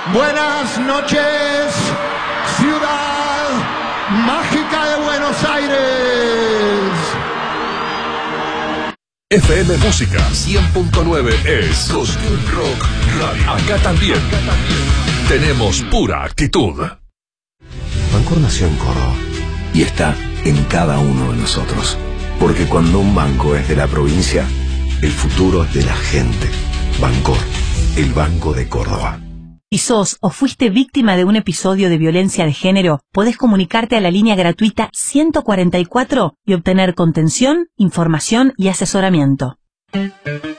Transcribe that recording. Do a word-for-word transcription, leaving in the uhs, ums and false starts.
Buenas noches, ciudad mágica de Buenos Aires. F M Música cien punto nueve es Cosquín Rock Radio. Acá también, acá también tenemos pura actitud. Bancor nació en Córdoba y está en cada uno de nosotros. Porque cuando un banco es de la provincia, el futuro es de la gente. Bancor, el Banco de Córdoba. Si sos o fuiste víctima de un episodio de violencia de género, podés comunicarte a la línea gratuita ciento cuarenta y cuatro y obtener contención, información y asesoramiento.